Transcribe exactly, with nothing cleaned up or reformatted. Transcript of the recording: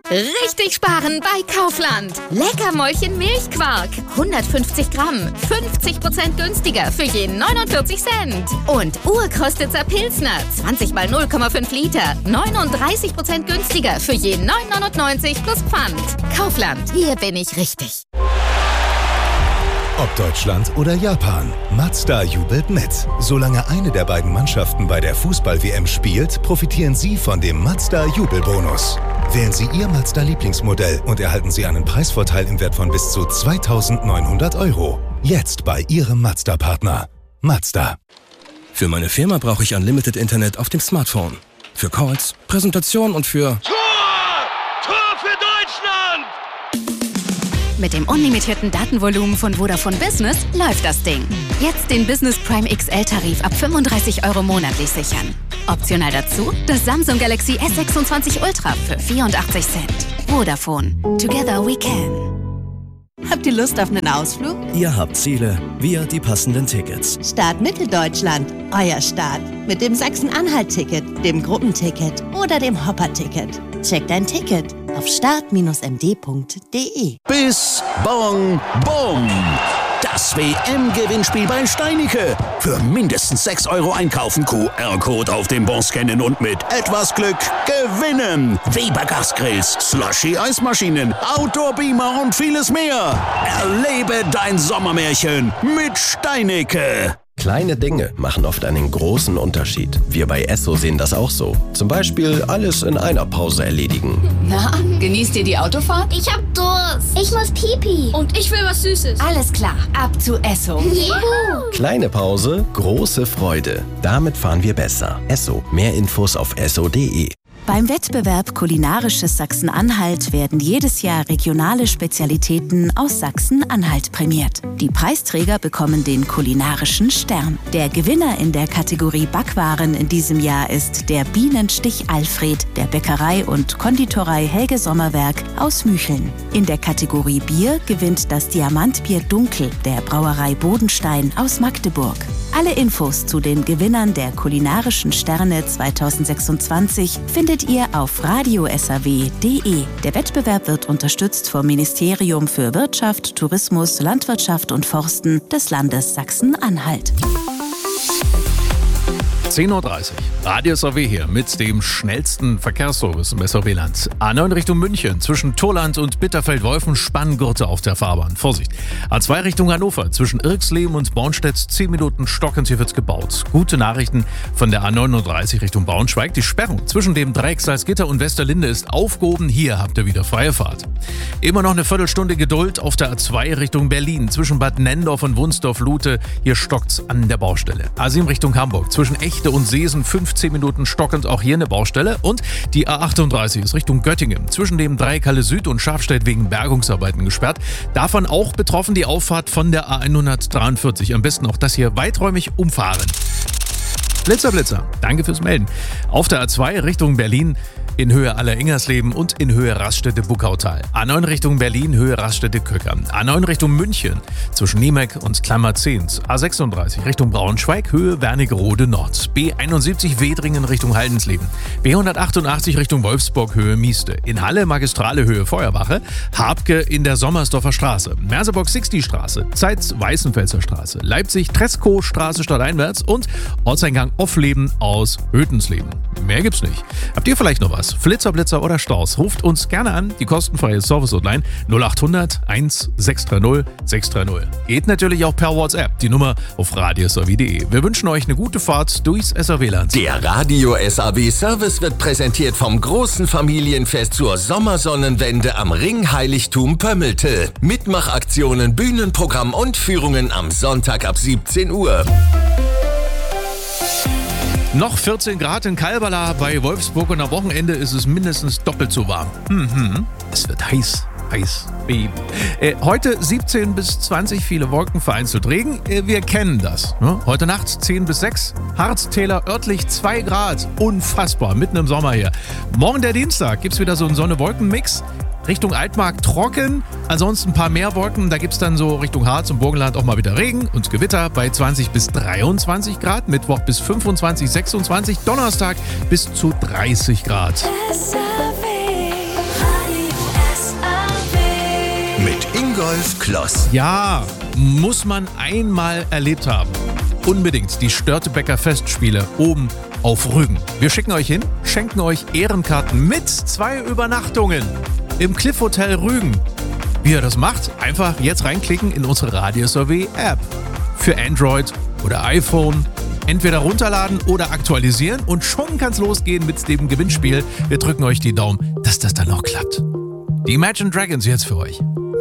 Richtig sparen bei Kaufland. Leckermäulchen Milchquark. hundertfünfzig Gramm. fünfzig Prozent günstiger für je neunundvierzig Cent. Und Urkostitzer Pilsner. zwanzig mal null Komma fünf Liter. neununddreißig Prozent günstiger für je neun neunundneunzig plus Pfand. Kaufland. Hier bin ich richtig. Ob Deutschland oder Japan, Mazda jubelt mit. Solange eine der beiden Mannschaften bei der Fußball-W M spielt, profitieren Sie von dem Mazda-Jubelbonus. Wählen Sie Ihr Mazda-Lieblingsmodell und erhalten Sie einen Preisvorteil im Wert von bis zu zweitausendneunhundert Euro. Jetzt bei Ihrem Mazda-Partner. Mazda. Für meine Firma brauche ich Unlimited Internet auf dem Smartphone. Für Calls, Präsentation und für... Tor! Tor für Deutschland! Mit dem unlimitierten Datenvolumen von Vodafone Business läuft das Ding. Jetzt den Business Prime X L-Tarif ab fünfunddreißig Euro monatlich sichern. Optional dazu das Samsung Galaxy S sechsundzwanzig Ultra für vierundachtzig Cent. Vodafone. Together we can. Habt ihr Lust auf einen Ausflug? Ihr habt Ziele, wir die passenden Tickets. Start Mitteldeutschland, euer Start. Mit dem Sachsen-Anhalt-Ticket, dem Gruppenticket oder dem Hopper-Ticket. Checkt ein Ticket auf start Bindestrich m d punkt d e. Bis Bon Bom! Das W M-Gewinnspiel bei Steinicke. Für mindestens sechs Euro einkaufen, Q R-Code auf dem Bon scannen und mit etwas Glück gewinnen. Weber Gasgrills, Slushy-Eismaschinen, Outdoor-Beamer und vieles mehr. Erlebe dein Sommermärchen mit Steinicke. Kleine Dinge machen oft einen großen Unterschied. Wir bei Esso sehen das auch so. Zum Beispiel alles in einer Pause erledigen. Na, genießt ihr die Autofahrt? Ich hab Durst. Ich muss Pipi. Und ich will was Süßes. Alles klar, ab zu Esso. Juhu. Kleine Pause, große Freude. Damit fahren wir besser. Esso. Mehr Infos auf esso punkt de. Beim Wettbewerb Kulinarisches Sachsen-Anhalt werden jedes Jahr regionale Spezialitäten aus Sachsen-Anhalt prämiert. Die Preisträger bekommen den kulinarischen Stern. Der Gewinner in der Kategorie Backwaren in diesem Jahr ist der Bienenstich Alfred der Bäckerei und Konditorei Helge Sommerwerk aus Mücheln. In der Kategorie Bier gewinnt das Diamantbier Dunkel der Brauerei Bodenstein aus Magdeburg. Alle Infos zu den Gewinnern der kulinarischen Sterne zweitausendsechsundzwanzig findet ihr auf radio s a w punkt de. Der Wettbewerb wird unterstützt vom Ministerium für Wirtschaft, Tourismus, Landwirtschaft und Forsten des Landes Sachsen-Anhalt. zehn Uhr dreißig. Radio S A W hier mit dem schnellsten Verkehrsservice im S A W-Land. A neun Richtung München zwischen Turland und Bitterfeld-Wolfen Spanngurte auf der Fahrbahn. Vorsicht. A zwei Richtung Hannover zwischen Irxleben und Bornstedt zehn Minuten stockend, hier wird's gebaut. Gute Nachrichten von der A neununddreißig Richtung Braunschweig. Die Sperrung zwischen dem Dreieck Salzgitter und Westerlinde ist aufgehoben. Hier habt ihr wieder freie Fahrt. Immer noch eine Viertelstunde Geduld auf der A zwei Richtung Berlin zwischen Bad Nenndorf und Wunsdorf-Lute. Hier stockt's an der Baustelle. A sieben Richtung Hamburg zwischen Echte und Seesen fünfzehn Minuten stockend, auch hier eine Baustelle. Und die A achtunddreißig ist Richtung Göttingen zwischen dem Dreieck Halle Süd und Schafstedt wegen Bergungsarbeiten gesperrt. Davon auch betroffen die Auffahrt von der A hundertdreiundvierzig. Am besten auch das hier weiträumig umfahren. Blitzer, Blitzer, danke fürs Melden. Auf der A zwei Richtung Berlin in Höhe Aller-Ingersleben und in Höhe Raststätte-Buckautal. A neun Richtung Berlin, Höhe Raststätte-Köcker. A neun Richtung München zwischen Niemek und Klammerzehns. A sechsunddreißig Richtung Braunschweig, Höhe Wernigerode Nord. B einundsiebzig Wedringen Richtung Haldensleben. B hundertachtundachtzig Richtung Wolfsburg, Höhe Mieste. In Halle Magistrale, Höhe Feuerwache. Habke in der Sommersdorfer Straße. Merseburg sixty Straße. Zeitz Weißenfelser Straße. Leipzig Treskow Straße stadteinwärts und Ortseingang Offleben aus Hötensleben. Mehr gibt's nicht. Habt ihr vielleicht noch was? Flitzer, Blitzer oder Staus? Ruft uns gerne an, die kostenfreie Service-Hotline null achthundert eins sechs drei null sechs drei null. Geht natürlich auch per WhatsApp, die Nummer auf radio s a w punkt de. Wir wünschen euch eine gute Fahrt durchs S A W-Land. Der Radio S A W-Service wird präsentiert vom großen Familienfest zur Sommersonnenwende am Ringheiligtum Pömmelte. Mitmachaktionen, Bühnenprogramm und Führungen am Sonntag ab siebzehn Uhr. Noch vierzehn Grad in Kalbala bei Wolfsburg und am Wochenende ist es mindestens doppelt so warm. Mhm. Es wird heiß, heiß, baby. Äh, heute siebzehn bis zwanzig, viele Wolken, vereinzelt Regen. Äh, wir kennen das. Ne? Heute Nacht zehn bis sechs, Harztäler örtlich zwei Grad. Unfassbar, mitten im Sommer hier. Morgen der Dienstag gibt's wieder so einen Sonne-Wolken-Mix. Richtung Altmark trocken, ansonsten ein paar mehr Wolken. Da gibt es dann so Richtung Harz und Burgenland auch mal wieder Regen und Gewitter bei zwanzig bis dreiundzwanzig Grad. Mittwoch bis fünfundzwanzig, sechsundzwanzig, Donnerstag bis zu dreißig Grad. S A W Schloss. Ja, muss man einmal erlebt haben. Unbedingt die Störtebeker Festspiele oben auf Rügen. Wir schicken euch hin, schenken euch Ehrenkarten mit zwei Übernachtungen im Cliff Hotel Rügen. Wie ihr das macht, einfach jetzt reinklicken in unsere Radio-S-O-W-App. Für Android oder iPhone. Entweder runterladen oder aktualisieren und schon kann's losgehen mit dem Gewinnspiel. Wir drücken euch die Daumen, dass das dann noch klappt. Die Imagine Dragons jetzt für euch.